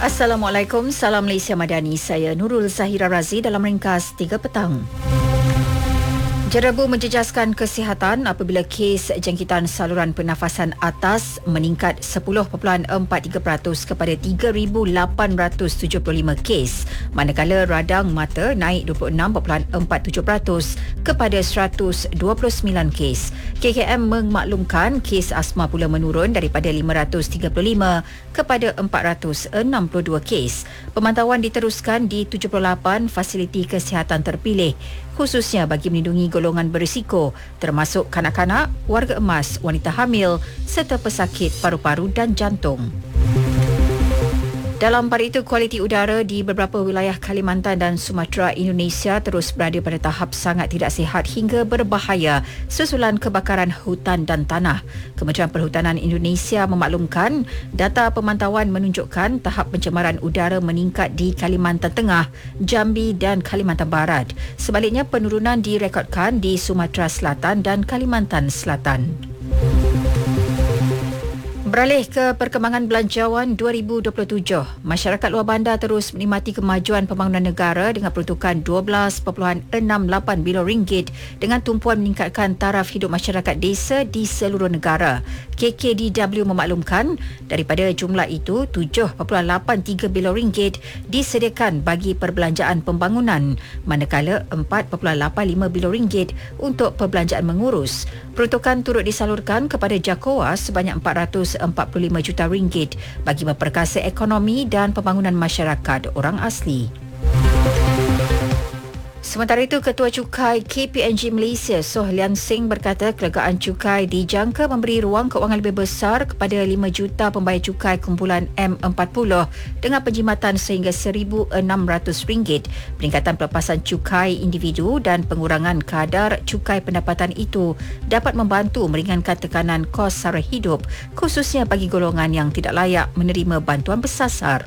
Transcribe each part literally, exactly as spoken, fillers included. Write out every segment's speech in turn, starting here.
Assalamualaikum, salam Malaysia Madani. Saya Nurul Zahira Razi dalam ringkas tiga petang. Jerabu menjejaskan kesihatan apabila kes jangkitan saluran pernafasan atas meningkat sepuluh perpuluhan empat tiga peratus kepada tiga ribu lapan ratus tujuh puluh lima kes, manakala radang mata naik dua puluh enam perpuluhan empat tujuh peratus kepada seratus dua puluh sembilan kes. K K M memaklumkan kes asma pula menurun daripada lima ratus tiga puluh lima kepada empat ratus enam puluh dua kes. Pemantauan diteruskan di tujuh puluh lapan fasiliti kesihatan terpilih, khususnya bagi melindungi golongan berisiko termasuk kanak-kanak, warga emas, wanita hamil serta pesakit paru-paru dan jantung. Dalam pada itu, kualiti udara di beberapa wilayah Kalimantan dan Sumatera Indonesia terus berada pada tahap sangat tidak sihat hingga berbahaya susulan kebakaran hutan dan tanah. Kementerian Perhutanan Indonesia memaklumkan data pemantauan menunjukkan tahap pencemaran udara meningkat di Kalimantan Tengah, Jambi dan Kalimantan Barat. Sebaliknya, penurunan direkodkan di Sumatera Selatan dan Kalimantan Selatan. Beralih ke perkembangan belanjawan dua ribu dua puluh tujuh, masyarakat luar bandar terus menikmati kemajuan pembangunan negara dengan peruntukan dua belas perpuluhan enam lapan bilion ringgit dengan tumpuan meningkatkan taraf hidup masyarakat desa di seluruh negara. K K D W memaklumkan daripada jumlah itu tujuh perpuluhan lapan tiga bilion ringgit disediakan bagi perbelanjaan pembangunan, manakala empat perpuluhan lapan lima bilion ringgit untuk perbelanjaan mengurus. Peruntukan turut disalurkan kepada JAKOA sebanyak empat ratus empat puluh lima juta ringgit bagi memperkasa ekonomi dan pembangunan masyarakat orang asli. Sementara itu, Ketua Cukai K P N G Malaysia, Soh Lian Sing berkata kelegaan cukai dijangka memberi ruang keuangan lebih besar kepada lima juta pembayar cukai kumpulan M empat puluh dengan penjimatan sehingga seribu enam ratus ringgit. Peningkatan pelepasan cukai individu dan pengurangan kadar cukai pendapatan itu dapat membantu meringankan tekanan kos sara hidup, khususnya bagi golongan yang tidak layak menerima bantuan bersasar.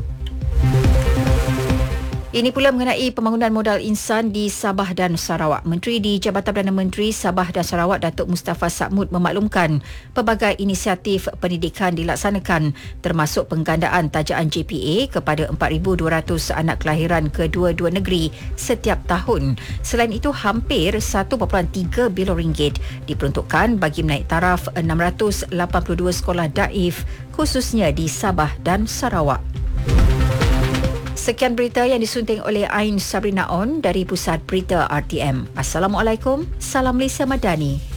Ini pula mengenai pembangunan modal insan di Sabah dan Sarawak. Menteri di Jabatan Perdana Menteri Sabah dan Sarawak, Datuk Mustafa Sakmud memaklumkan pelbagai inisiatif pendidikan dilaksanakan termasuk penggandaan tajaan J P A kepada empat ribu dua ratus anak kelahiran kedua-dua negeri setiap tahun. Selain itu, hampir satu perpuluhan tiga bilion ringgit diperuntukkan bagi menaik taraf enam ratus lapan puluh dua sekolah daif khususnya di Sabah dan Sarawak. Sekian berita yang disunting oleh Ain Sabrina On dari Pusat Berita R T M. Assalamualaikum, salam Malaysia Madani.